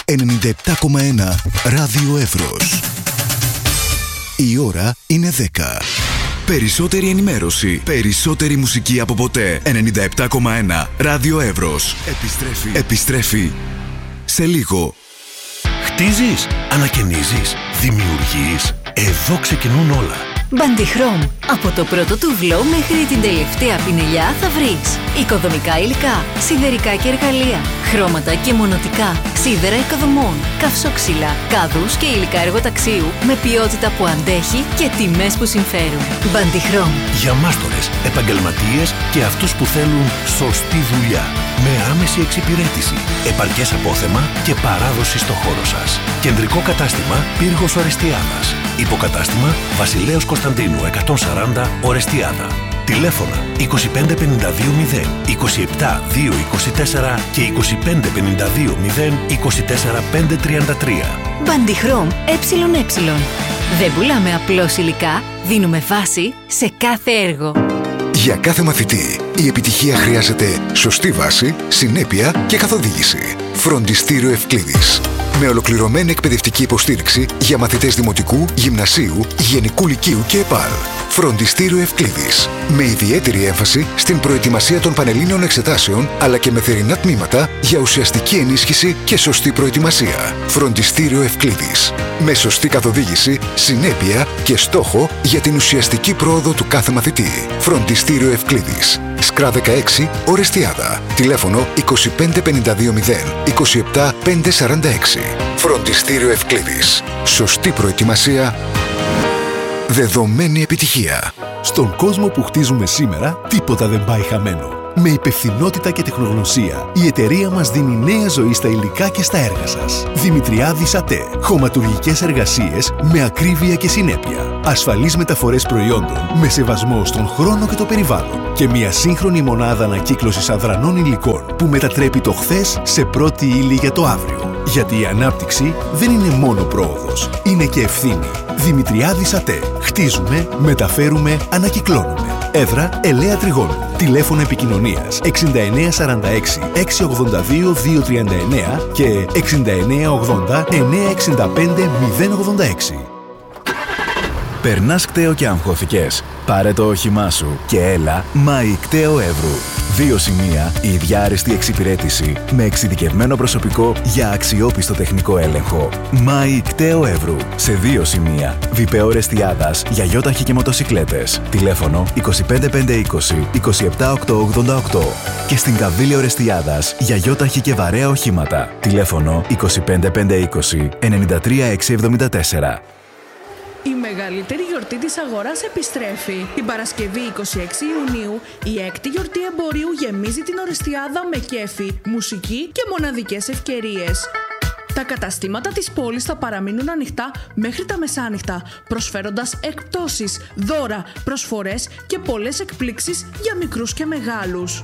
97,1 Ράδιο Εύρος. Η ώρα είναι 10. Περισσότερη ενημέρωση, περισσότερη μουσική από ποτέ. 97,1 Ράδιο Εύρος. Επιστρέφει σε λίγο. Χτίζεις, ανακαινίζεις, δημιουργείς. Εδώ ξεκινούν όλα. Μπαντιχρόμ. Από το πρώτο τουβλό μέχρι την τελευταία πινελιά θα βρεις οικοδομικά υλικά, σιδερικά και εργαλεία, χρώματα και μονοτικά, σίδερα οικοδομών, καυσόξυλα, κάδους και υλικά εργοταξίου με ποιότητα που αντέχει και τιμές που συμφέρουν. Μπαντιχρόμ. Για μάστορες, επαγγελματίες και αυτούς που θέλουν σωστή δουλειά. Με άμεση εξυπηρέτηση, επαρκές απόθεμα και παράδοση στο χώρο σας. Κεντρικό κατάστημα Πύργος Ορεστιάδας. Υποκατάστημα Βασιλέως Κωνσταντίνου 140 Ορεστιάδα. Τηλέφωνα 25520 27224 και 25520 24533. Μπαντιχρόμ ΕΕ. Δεν πουλάμε απλώς υλικά, δίνουμε βάση σε κάθε έργο. Για κάθε μαθητή, η επιτυχία χρειάζεται σωστή βάση, συνέπεια και καθοδήγηση. Φροντιστήριο Ευκλήδης. Με ολοκληρωμένη εκπαιδευτική υποστήριξη για μαθητές δημοτικού, γυμνασίου, γενικού λυκείου και ΕΠΑΛ. Φροντιστήριο Ευκλήδης. Με ιδιαίτερη έμφαση στην προετοιμασία των πανελλήνιων εξετάσεων, αλλά και με θερινά τμήματα για ουσιαστική ενίσχυση και σωστή προετοιμασία. Φροντιστήριο Ευκλήδης. Με σωστή καθοδήγηση, συνέπεια και στόχο για την ουσιαστική πρόοδο του κάθε μαθητή. Φροντιστήριο Ευκλήδης. Σκρά 16, Ορεστιάδα. Τηλέφωνο 25520 27546. Φροντιστήριο Ευκλήδης. Σωστή προετοιμασία, δεδομένη επιτυχία. Στον κόσμο που χτίζουμε σήμερα, τίποτα δεν πάει χαμένο. Με υπευθυνότητα και τεχνογνωσία, η εταιρεία μας δίνει νέα ζωή στα υλικά και στα έργα σας. Δημητριάδης ΑΤΕ. Χωματουργικές εργασίες με ακρίβεια και συνέπεια. Ασφαλείς μεταφορές προϊόντων με σεβασμό στον χρόνο και το περιβάλλον. Και μια σύγχρονη μονάδα ανακύκλωσης αδρανών υλικών που μετατρέπει το χθες σε πρώτη ύλη για το αύριο. Γιατί η ανάπτυξη δεν είναι μόνο πρόοδος, είναι και ευθύνη. Δημητριάδης ΑΤΕ. Χτίζουμε, μεταφέρουμε, ανακυκλώνουμε. Έδρα Ελαία Τριγώνου. Τηλέφωνο επικοινωνίας 6946 682 239 και 6980 965 086. Περνάς κταίο και αγχώθηκες? Πάρε το όχημά σου και έλα Μάη Κταίο Εύρου. 2 σημεία, η ίδια άριστη εξυπηρέτηση με εξειδικευμένο προσωπικό για αξιόπιστο τεχνικό έλεγχο. Μάη Κταίο Εύρου. Σε 2 σημεία, Βιπέο Ορεστιάδας για γιόταχη και μοτοσικλέτες. Τηλέφωνο 25520 27888. Και στην Καβίλη Ορεστιάδας για γιόταχη και βαρέα οχήματα. Τηλέφωνο 25520 93674. Η μεγαλύτερη γιορτή της αγοράς επιστρέφει. Την Παρασκευή 26 Ιουνίου, η 6η γιορτή εμπορίου γεμίζει την Ορεστιάδα με κέφι, μουσική και μοναδικές ευκαιρίες. Τα καταστήματα της πόλης θα παραμείνουν ανοιχτά μέχρι τα μεσάνυχτα, προσφέροντας εκπτώσεις, δώρα, προσφορές και πολλές εκπλήξεις για μικρούς και μεγάλους.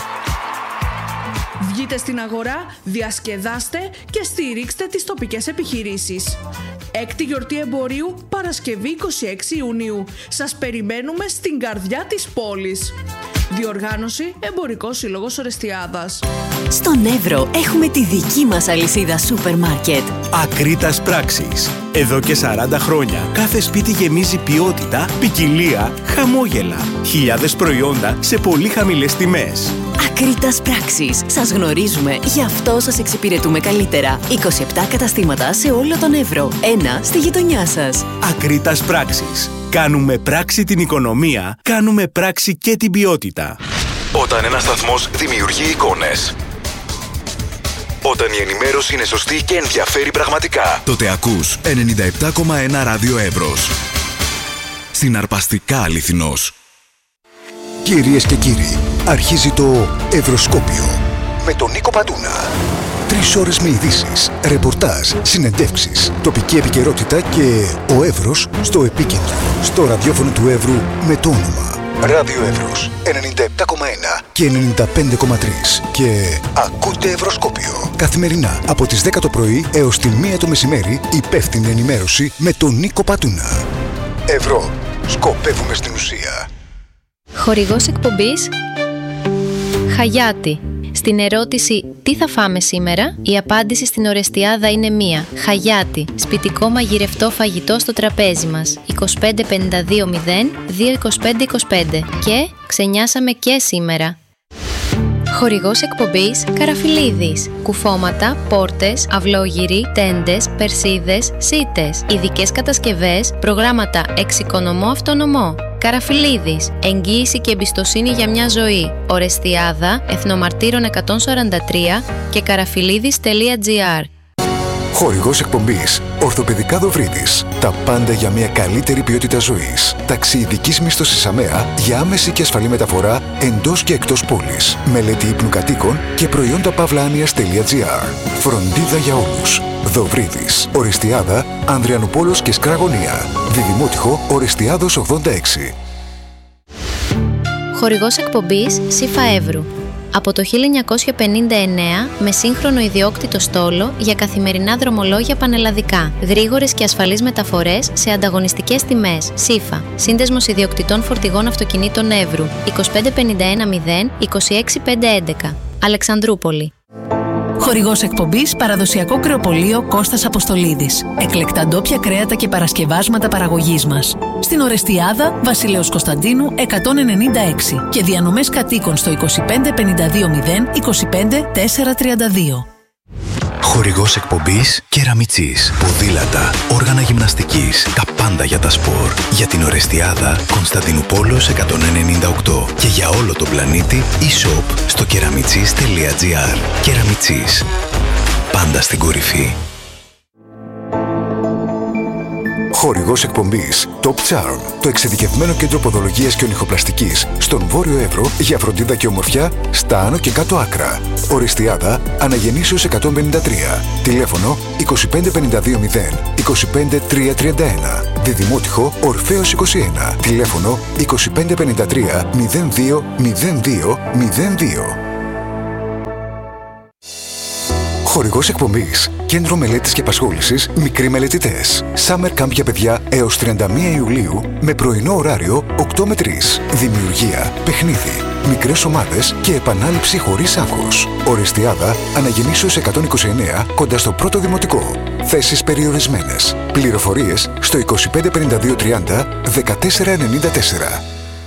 Βγείτε στην αγορά, διασκεδάστε και στηρίξτε τις τοπικές επιχειρήσεις. 6η γιορτή εμπορίου, Παρασκευή 26 Ιουνίου. Σας περιμένουμε στην καρδιά της πόλης. Διοργάνωση Εμπορικός Σύλλογος Ορεστιάδας. Στον Εύρο έχουμε τη δική μας αλυσίδα σούπερ μάρκετ. Ακρίτας Πράξεις. Εδώ και 40 χρόνια κάθε σπίτι γεμίζει ποιότητα, ποικιλία, χαμόγελα. Χιλιάδες προϊόντα σε πολύ χαμηλές τιμές. Ακρίτας Πράξεις. Σας γνωρίζουμε, γι' αυτό σας εξυπηρετούμε καλύτερα. 27 καταστήματα σε όλο τον Εύρο. Ένα στη γειτονιά σας. Ακρίτας Πράξεις. Κάνουμε πράξη την οικονομία, κάνουμε πράξη και την ποιότητα. Όταν ένας σταθμός δημιουργεί εικόνες, όταν η ενημέρωση είναι σωστή και ενδιαφέρει πραγματικά, τότε ακούς 97,1 Ράδιο Εύρος. Συναρπαστικά αληθινός. Κυρίες και κύριοι, αρχίζει το Ευρωσκόπιο με τον Νίκο Πατούνα. 3 ώρες με ειδήσεις, ρεπορτάζ, συνεντεύξεις, τοπική επικαιρότητα και ο Εύρος στο επίκεντρο. Στο ραδιόφωνο του Εύρου με το όνομα Ράδιο Εύρος 97,1 και 95,3. Και ακούτε Ευρωσκόπιο καθημερινά από τις 10 το πρωί έως τη 1 το μεσημέρι. Υπεύθυνη ενημέρωση με τον Νίκο Πατούνα. Ευρώ. Σκοπεύουμε στην ουσία. Χορηγός εκπομπής Χαγιάτη. Στην ερώτηση «Τι θα φάμε σήμερα?», η απάντηση στην Ορεστιάδα είναι μία. Χαγιάτι, σπιτικό μαγειρευτό φαγητό στο τραπέζι μας. 2552 0 225 25 και ξενιάσαμε και σήμερα. Χορηγός εκπομπής Καραφιλίδης. Κουφώματα, πόρτες, αυλόγυροι, τέντες, περσίδες, σίτες, ειδικές κατασκευές, προγράμματα εξοικονομώ αυτονομώ. Καραφιλίδης. Εγγύηση και εμπιστοσύνη για μια ζωή. Ορεστιάδα, Εθνομαρτύρων 143 και καραφιλίδης.gr. Χορηγός εκπομπής Ορθοπαιδικά Δοβρίδης. Τα πάντα για μια καλύτερη ποιότητα ζωής. Ταξιειδικής μίσθωσης ΑΜΕΑ για άμεση και ασφαλή μεταφορά εντός και εκτός πόλης. Μελέτη ύπνου κατοίκων και προϊόντα παύλα-άνοιας.gr. Φροντίδα για όλους. Δοβρίδης. Ορεστιάδα, Ανδριανούπολος και Σκραγωνία. Διδημότυχο Ορεστιάδος 86. Χορηγός εκπομπής ΣΥΦΑ Εύρου. Από το 1959 με σύγχρονο ιδιόκτητο στόλο για καθημερινά δρομολόγια πανελλαδικά. Γρήγορες και ασφαλείς μεταφορές σε ανταγωνιστικές τιμές. ΣΥΦΑ. Σύνδεσμος ιδιοκτητών φορτηγών αυτοκινήτων Εύρου. 2551 0 26 511. Αλεξανδρούπολη. Χορηγός εκπομπής Παραδοσιακό Κρεοπωλείο Κώστας Αποστολίδης. Εκλεκτά ντόπια κρέατα και παρασκευάσματα παραγωγής μας. Στην Ορεστιάδα, Βασιλέως Κωνσταντίνου 196 και διανομές κατοίκων στο 2552 0 25 432. Χορηγός εκπομπής Κεραμιτσής. Ποδήλατα, όργανα γυμναστικής, τα πάντα για τα σπορ. Για την Ορεστιάδα, Κωνσταντινούπολος 198 και για όλο τον πλανήτη e-shop στο keramitzis.gr. Κεραμιτσής. Πάντα στην κορυφή. Χορηγός εκπομπής Top Charm, το εξειδικευμένο κέντρο ποδολογίας και ονυχοπλαστικής στον Βόρειο Εύρο για φροντίδα και ομορφιά στα άνω και κάτω άκρα. Ορεστιάδα, Αναγεννήσεως 153. Τηλέφωνο 2552 0 25 331. Διδημότυχο Ορφέως 21. Τηλέφωνο 2553 02 02 02. Χορηγός εκπομπής Κέντρο Μελέτης και Απασχόλησης Μικροί Μελετητές. Summer Camp για παιδιά έως 31 Ιουλίου με πρωινό ωράριο 8 με 3. Δημιουργία, παιχνίδι, μικρές ομάδες και επανάληψη χωρίς άγχος. Ορεστιάδα, Αναγεννήσεως 129 κοντά στο πρώτο δημοτικό. Θέσεις περιορισμένες. Πληροφορίες στο 2552 30 1494.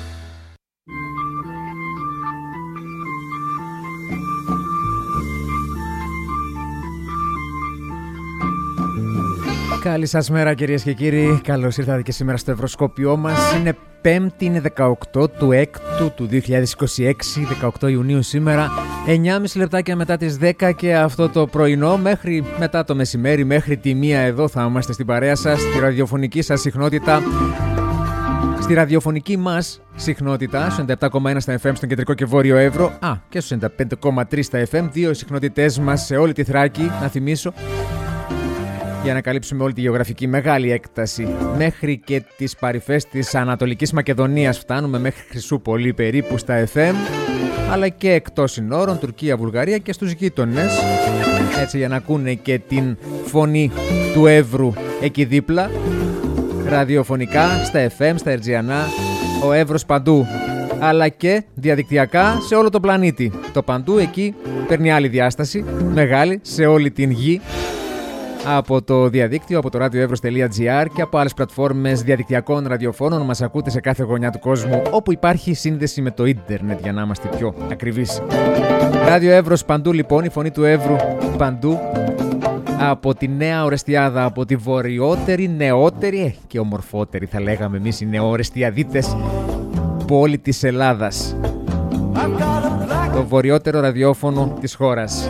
Καλή σας μέρα κυρίες και κύριοι, καλώς ήρθατε και σήμερα στο Ευρωσκόπιό μας. Είναι 5η, είναι 18 του 6ου του 2026, 18 Ιουνίου σήμερα, 9,5 λεπτάκια μετά τις 10 και αυτό το πρωινό μέχρι μετά το μεσημέρι, μέχρι τη 1 εδώ θα είμαστε στην παρέα σας, στη ραδιοφωνική σας συχνότητα. Στη ραδιοφωνική μας συχνότητα, στο 97,1 στα FM στον κεντρικό και βόρειο Εύρο, και στο 95,3 στα FM, δύο συχνότητές μας σε όλη τη Θράκη, να θυμίσω, για να καλύψουμε όλη τη γεωγραφική μεγάλη έκταση. Μέχρι και τις παρυφές της Ανατολικής Μακεδονίας φτάνουμε, μέχρι Χρυσούπολη περίπου στα FM, αλλά και εκτός συνόρων, Τουρκία, Βουλγαρία και στους γείτονες. Έτσι για να ακούνε και την φωνή του Εύρου εκεί δίπλα. Ραδιοφωνικά, στα FM, στα Ερτζιανά, ο Εύρος παντού. Αλλά και διαδικτυακά σε όλο τον πλανήτη. Το παντού εκεί παίρνει άλλη διάσταση, μεγάλη, σε όλη την γη. Από το διαδίκτυο, από το radioevros.gr και από άλλες πλατφόρμες διαδικτυακών ραδιοφώνων μας ακούτε σε κάθε γωνιά του κόσμου όπου υπάρχει σύνδεση με το ίντερνετ, για να είμαστε πιο ακριβείς. Ράδιο Εύρος παντού λοιπόν, η φωνή του Εύρου παντού. Από τη Νέα Ορεστιάδα, από τη βορειότερη, νεότερη και ομορφότερη θα λέγαμε εμείς οι νεοορεστιαδίτες πόλη της Ελλάδας. Το βορειότερο ραδιόφωνο της χώρας.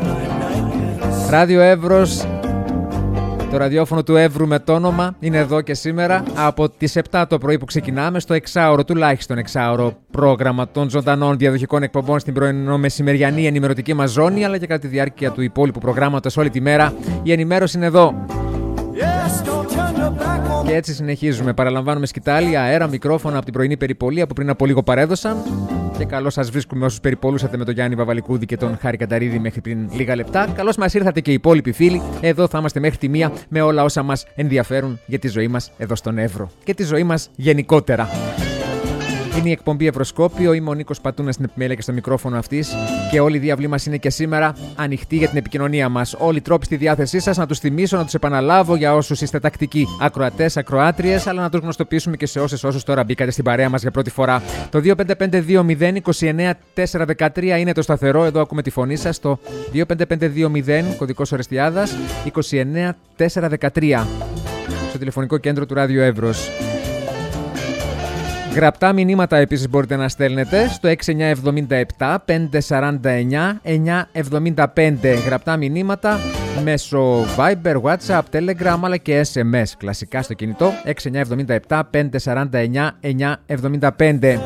Ράδιο Εύρος, το ραδιόφωνο του Εύρου με το όνομα, είναι εδώ και σήμερα από τις 7 το πρωί που ξεκινάμε στο εξάωρο, τουλάχιστον εξάωρο πρόγραμμα των ζωντανών διαδοχικών εκπομπών στην πρωινομεσημεριανή ενημερωτική μας ζώνη, αλλά και κατά τη διάρκεια του υπόλοιπου προγράμματος όλη τη μέρα. Η ενημέρωση είναι εδώ. Και έτσι συνεχίζουμε. Παραλαμβάνουμε σκητάλη, αέρα, μικρόφωνα από την πρωινή περιπολία που πριν από λίγο παρέδωσαν. Και καλώς σας βρίσκουμε όσους περιπολούσατε με τον Γιάννη Βαβαλικούδη και τον Χάρη Κανταρίδη μέχρι πριν λίγα λεπτά. Καλώς μας ήρθατε και οι υπόλοιποι φίλοι. Εδώ θα είμαστε μέχρι τη 1 με όλα όσα μας ενδιαφέρουν για τη ζωή μας εδώ στον Εύρο και τη ζωή μας γενικότερα. Είναι η εκπομπή Ευρωσκόπιο. Είμαι ο Νίκος Πατούνας στην επιμέλεια και στο μικρόφωνο αυτής. Και όλη η διαβλή μας είναι και σήμερα ανοιχτή για την επικοινωνία μας. Όλοι οι τρόποι στη διάθεσή σας, να τους θυμίσω, να τους επαναλάβω για όσους είστε τακτικοί ακροατές, ακροάτριες, αλλά να τους γνωστοποιήσουμε και σε όσους τώρα μπήκατε στην παρέα μας για πρώτη φορά. Το 25520-29-413 είναι το σταθερό. Εδώ ακούμε τη φωνή σας. Το 25520, κωδικός Ορεστιάδας, 29-413. Στο τηλεφωνικό κέντρο του Ράδιο Εύρος. Γραπτά μηνύματα επίσης μπορείτε να στέλνετε στο 6977 549 975. Γραπτά μηνύματα μέσω Viber, WhatsApp, Telegram αλλά και SMS. Κλασικά στο κινητό 6977 549 975.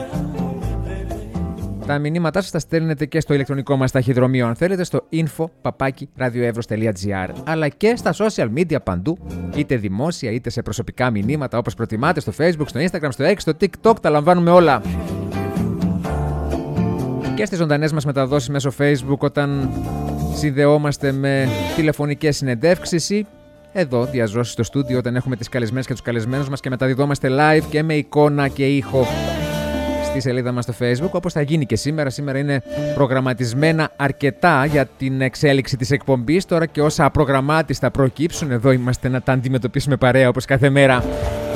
Τα μηνύματά σας τα στέλνετε και στο ηλεκτρονικό μας ταχυδρομείο αν θέλετε, στο info@radioevros.gr, αλλά και στα social media παντού, είτε δημόσια είτε σε προσωπικά μηνύματα όπως προτιμάτε, στο Facebook, στο Instagram, στο X, στο TikTok, τα λαμβάνουμε όλα. Και στις ζωντανές μας μεταδόσεις μέσω Facebook όταν συνδεόμαστε με τηλεφωνικές συνεντεύξεις ή εδώ διαζώσεις στο στούντιο όταν έχουμε τις καλεσμένες και τους καλεσμένους μας και μεταδιδόμαστε live και με εικόνα και ήχο στη σελίδα μας στο Facebook, όπως θα γίνει και σήμερα. Σήμερα είναι προγραμματισμένα αρκετά για την εξέλιξη της εκπομπής. Τώρα και όσα απρογραμμάτιστα προκύψουν, εδώ είμαστε να τα αντιμετωπίσουμε παρέα όπως κάθε μέρα.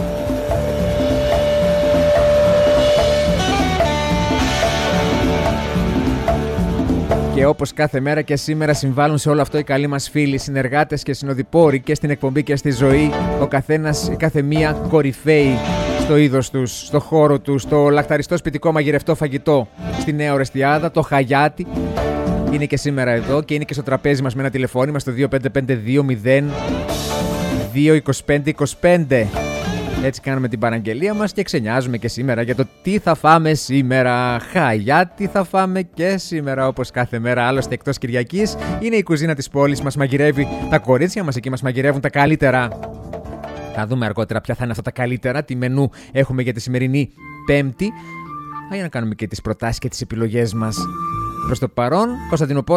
Και όπως κάθε μέρα και σήμερα συμβάλλουν σε όλο αυτό οι καλοί μας φίλοι, συνεργάτες και συνοδοιπόροι και στην εκπομπή και στη ζωή. Ο καθένας, η κάθε μία κορυφαίοι στο είδος τους, στο χώρο τους, στο λαχταριστό σπιτικό μαγειρευτό φαγητό στη Νέα Ορεστιάδα, το Χαγιάτι. Είναι και σήμερα εδώ και είναι και στο τραπέζι μας με ένα τηλεφώνημα στο 25520-22525. Έτσι κάνουμε την παραγγελία μας και ξενιάζουμε και σήμερα για το τι θα φάμε σήμερα. Χαγιάτι θα φάμε και σήμερα όπως κάθε μέρα. Άλλωστε εκτός Κυριακής είναι η κουζίνα της πόλης, μας μαγειρεύει τα κορίτσια μας, εκεί μας μαγειρεύουν τα καλύτερα. Θα δούμε αργότερα ποια θα είναι αυτά τα καλύτερα, τι μενού έχουμε για τη σημερινή Πέμπτη, για να κάνουμε και τις προτάσεις και τις επιλογές μας. Προς το παρόν, Κωνσταντινούπολη.